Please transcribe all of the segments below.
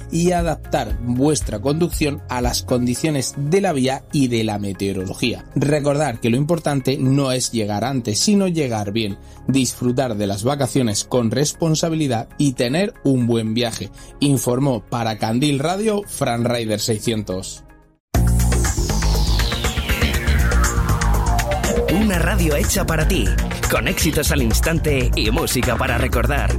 y adaptar vuestra conducción a las condiciones de la vía y de la meteorología. Recordar que lo importante no es llegar antes, sino llegar bien, disfrutar de las vacaciones con responsabilidad y tener un buen viaje. Informó para Candil Radio Fran Rider 600. Una radio hecha para ti, con éxitos al instante y música para recordar.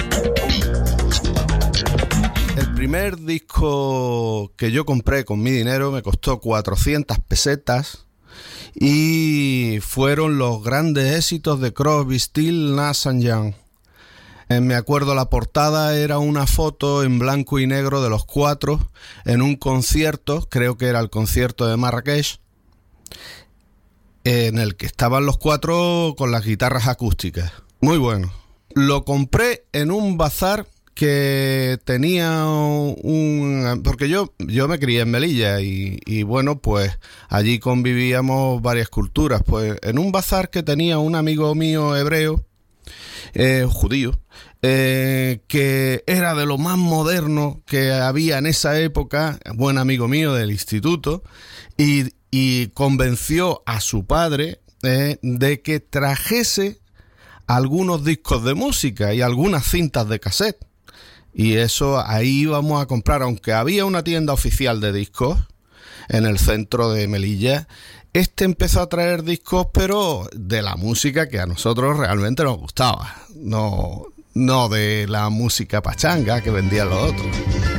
El primer disco que yo compré con mi dinero me costó 400 pesetas y fueron los grandes éxitos de Crosby, Stills, Nash & Young. Me acuerdo, la portada era una foto en blanco y negro de los cuatro en un concierto, creo que era el concierto de Marrakech, en el que estaban los cuatro con las guitarras acústicas. Muy bueno. Lo compré en un bazar que tenía porque yo me crié en Melilla y bueno, pues allí convivíamos varias culturas. Pues en un bazar que tenía un amigo mío hebreo, judío, que era de lo más moderno que había en esa época, buen amigo mío del instituto, y convenció a su padre de que trajese algunos discos de música y algunas cintas de cassette. Y eso ahí íbamos a comprar, aunque había una tienda oficial de discos en el centro de Melilla. Empezó a traer discos, pero de la música que a nosotros realmente nos gustaba, no de la música pachanga que vendían los otros.